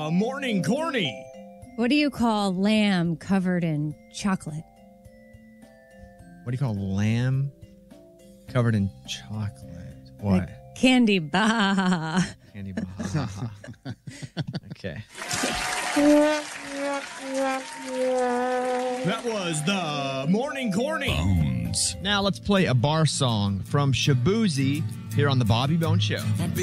Morning Corny. What do you call lamb covered in chocolate? What do you call lamb covered in chocolate? What? Like candy bar. Candy bar. Okay. That was the Morning Corny. Bones. Now let's play a bar song from Shaboozey here on the Bobby Bones Show.